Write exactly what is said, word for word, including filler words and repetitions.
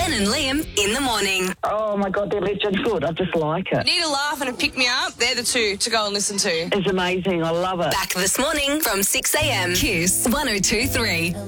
Ben and Liam in the morning. Oh, my God, they're legend good. I just like it. Need a laugh and a pick-me-up. They're the two to go and listen to. It's amazing. I love it. Back this morning from six a.m. Kiss one oh two three.